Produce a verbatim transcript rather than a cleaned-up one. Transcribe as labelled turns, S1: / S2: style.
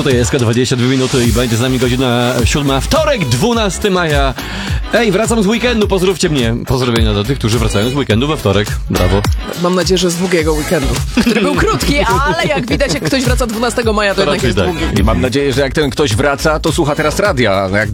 S1: Tutaj jest dwadzieścia dwie minuty i będzie z nami godzina siódma. Wtorek, dwunastego maja. Ej, wracam z weekendu, pozdrówcie mnie. Pozdrowienia do tych, którzy wracają z weekendu we wtorek. Brawo.
S2: Mam nadzieję, że z długiego weekendu, który był krótki, ale jak widać, jak ktoś wraca dwunastego maja, to,
S1: To
S2: jednak jest
S1: raczej tak.
S2: długi.
S3: I mam nadzieję, że jak ten ktoś wraca, to słucha teraz radia. Jak